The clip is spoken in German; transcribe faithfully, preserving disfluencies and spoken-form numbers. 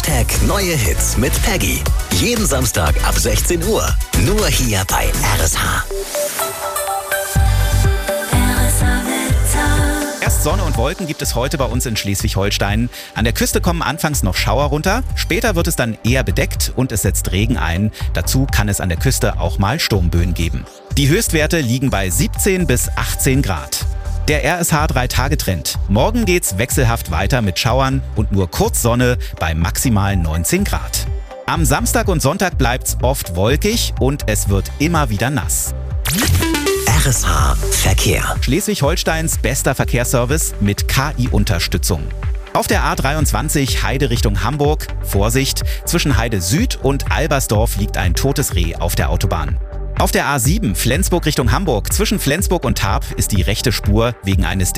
Hashtag Neue Hits mit Peggy. Jeden Samstag ab sechzehn Uhr. Nur hier bei R S H. Erst Sonne und Wolken gibt es heute bei uns in Schleswig-Holstein. An der Küste kommen anfangs noch Schauer runter, später wird es dann eher bedeckt und es setzt Regen ein. Dazu kann es an der Küste auch mal Sturmböen geben. Die Höchstwerte liegen bei siebzehn bis achtzehn Grad. Der R S H drei Tage Trend. Morgen geht's wechselhaft weiter mit Schauern und nur kurz Sonne bei maximal neunzehn Grad. Am Samstag und Sonntag bleibt's oft wolkig und es wird immer wieder nass. R S H Verkehr. Schleswig-Holsteins bester Verkehrsservice mit K I-Unterstützung. Auf der A dreiundzwanzig Heide Richtung Hamburg, Vorsicht, zwischen Heide Süd und Albersdorf liegt ein totes Reh auf der Autobahn. Auf der A sieben Flensburg Richtung Hamburg, zwischen Flensburg und Tarp ist die rechte Spur wegen eines